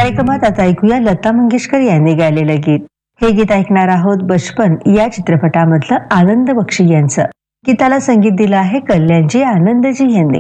कार्यक्रमात आता ऐकूया लता मंगेशकर यांनी गायलेलं गीत. हे गीत ऐकणार आहोत बचपन या चित्रपटामधलं आनंद बक्षी यांचं. गीताला संगीत दिलं आहे कल्याणजी आनंदजी यांनी.